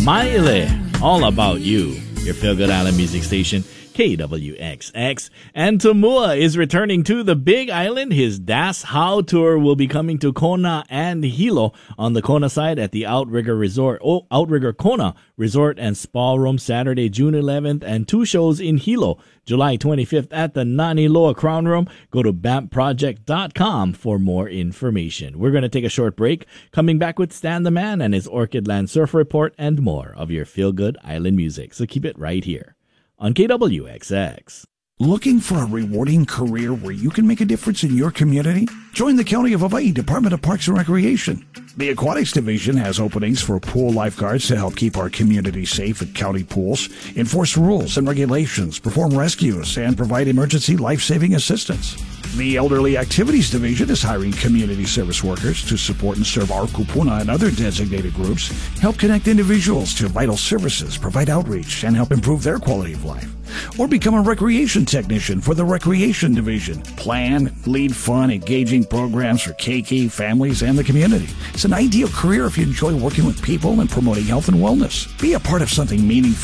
Maile, All About You, your feel-good island music station, KWXX. And To'omua is returning to the Big Island. His Das How tour will be coming to Kona and Hilo. On the Kona side at the Outrigger Kona Resort and Spa Room Saturday, June 11th, and 2 shows in Hilo, July 25th at the Naniloa Crown Room. Go to BAMPproject.com for more information. We're going to take a short break, coming back with Stan the Man and his Orchid Land Surf Report and more of your feel-good island music. So keep it right here on KWXX. Looking for a rewarding career where you can make a difference in your community? Join the County of Hawaii Department of Parks and Recreation. The Aquatics Division has openings for pool lifeguards to help keep our community safe at county pools, enforce rules and regulations, perform rescues, and provide emergency life-saving assistance. The Elderly Activities Division is hiring community service workers to support and serve our kupuna and other designated groups, help connect individuals to vital services, provide outreach, and help improve their quality of life. Or become a recreation technician for the Recreation Division. Plan, lead fun, engaging programs for keiki, families, and the community. It's an ideal career if you enjoy working with people and promoting health and wellness. Be a part of something meaningful